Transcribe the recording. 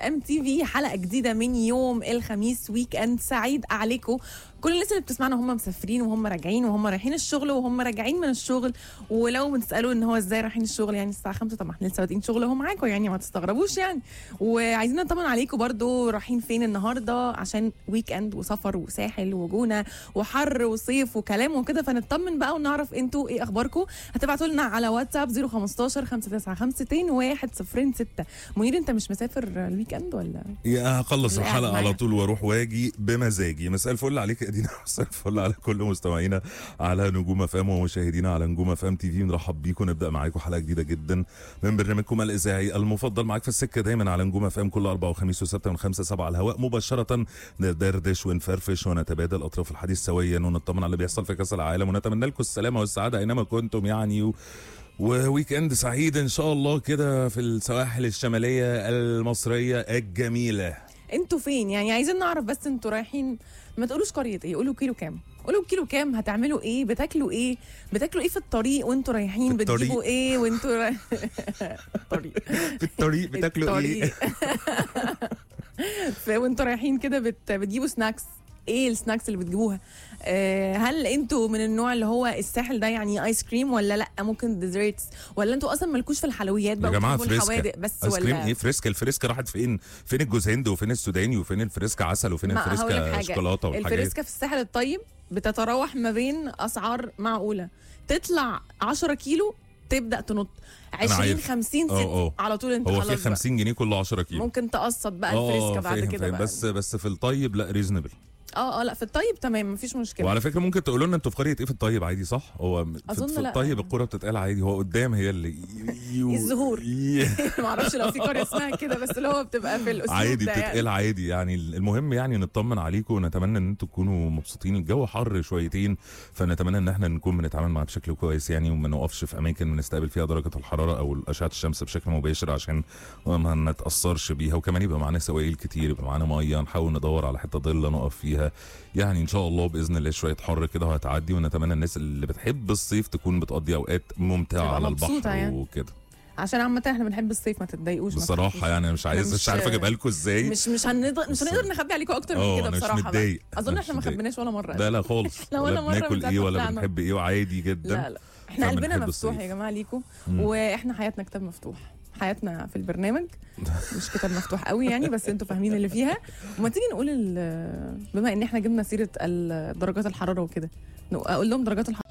ام تي في، حلقه جديده من يوم الخميس. ويك اند سعيد عليكم. كل الناس اللي بتسمعنا هم مسافرين وهم راجعين وهم رايحين الشغل وهم راجعين من الشغل، ولو بتسالوا ان هو ازاي رايحين الشغل يعني الساعه 5، طبعا احنا لسه بادئين شغل اهو معاكم يعني ما تستغربوش يعني. وعايزين نطمن عليكم برضو رايحين فين النهارده، عشان ويك اند وسفر وساحل وجونه وحر وصيف وكلام وكده، فنطمن بقى ونعرف انتوا ايه اخباركم. هتبعتوا لنا على واتساب 015 595 106. منير انت مش مسافر الويك اند ولا؟ يا هخلص قاعد الحلقه معايا. على طول واروح واجي بمزاجي. مساء الفل عليك يا دينا، مساء الفل على كل مستمعينا على نجوم اف ام ومشاهدينا على نجوم اف ام تي في. نرحب بيكم، نبدا معاكم حلقه جديده جدا من برنامجكم الاذاعي المفضل، معاك في السكه دايما على نجوم اف ام كل اربعاء وخميس وسبت من 5 7 على الهواء مباشره. ندردش ونفرفش ونتبادل اطراف الحديث سويا ونطمن على اللي بيحصل في كاس العالم، ونتمنى لكم السلامه والسعاده اينما كنتم يعني. وويك اند سعيد ان شاء الله كده في السواحل الشماليه المصريه الجميله. انتوا فين يعني؟ عايزين نعرف بس انتوا رايحين. ما تقولوش قريه ايه، قولوا كيلو كام. قولوا كيلو كام، هتعملوا ايه، بتاكلوا ايه، بتاكلوا ايه في الطريق وانتوا رايحين، في الطريق. بتجيبوا ايه وانتوا الطريق في الطريق بتاكلوا ايه؟ وانتوا رايحين كده بتجيبوا سناكس. ايه السناكس اللي بتجيبوها؟ هل انتوا من النوع اللي هو الساحل ده يعني ايس كريم ولا لا ممكن ديزرتس، ولا انتوا اصلا مالكوش في الحلويات بقى يا جماعه وبتجيبوا فريسكا الحوادق بس ايس كريم ولا ايه؟ فريسكا الفريسكا راحت فين؟ فين الجوز هند وفين السوداني وفين الفريسكا عسل وفين ما هقول لك الفريسكا حاجة. شوكولاته والحاجات؟ الفريسكا في الساحل الطيب بتتراوح ما بين اسعار معقوله، تطلع 10 كيلو تبدا تنط 20 عارف. 50 60 على طول. انت هو خلاص في بقى 50 جنيه كل 10 كيلو. ممكن تقسط بقى الفريسكا بعد فاهم كده فاهم. بقى. بس في الطيب لا ريزونبل. لا في الطيب تمام مفيش مشكله. وعلى فكره ممكن تقولوا لنا انتوا في قريه ايه في الطيب عادي صح؟ هو أظن في لا. الطيب القرى بتتقال عادي، هو قدام هي اللي الزهور. ما اعرفش لو في قريه اسمها كده، بس اللي هو بتبقى في الاسلوب عادي ده بتتقال يعني. عادي يعني. المهم يعني نطمن عليكم ونتمنى ان انتم تكونوا مبسوطين. الجو حر شويتين، فنتمنى ان احنا نكون بنتعامل معاه بشكل كويس يعني، وما نقفش في اماكن بنستقبل فيها درجه الحراره او اشعه الشمس بشكل مباشر عشان ما نتاثرش بيها. وكمان يبقى معانا سوائل كتير، يبقى معانا ميه، نحاول ندور على حته ضله نقف فيها يعني. ان شاء الله باذن الله شويه حر كده وهتعدي، ونتمنى الناس اللي بتحب الصيف تكون بتقضي اوقات ممتعه تبقى على مبسوطة البحر يعني. وكده. عشان عامه احنا بنحب الصيف، ما تتضايقوش. ما بصراحه تخافوش. يعني مش إحنا مش عارف اجيبها لكم ازاي. مش هنقدر نخبي عليكم اكتر من كده أنا مش بصراحه بقى. متضايق. اظن مش احنا ما متضايق. خبيناش ولا مره. لا لا خالص. لا ولا مرة بناكل من ساعة ايه ما ولا طلعنا. بنحب ايه، وعادي جدا. لا احنا قلبنا فبنحب مفتوح الصيف. يا جماعه ليكم. واحنا حياتنا كتاب مفتوح. حياتنا في البرنامج مش كتاب مفتوح قوي يعني، بس انتوا فاهمين اللي فيها. وما تيجي نقول بما ان احنا جبنا سيره درجات الحراره وكده، اقول لهم درجات الحراره